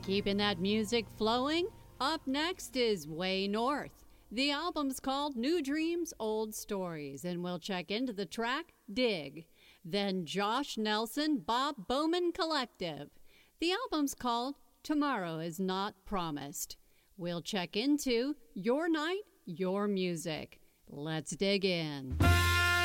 Keeping that music flowing, up next is Way North. The album's called New Dreams, Old Stories, and we'll check into the track Dig. Then Josh Nelson, Bob Bowman Collective. The album's called Tomorrow Is Not Promised. We'll check into Your Night, Your Music. Let's dig in.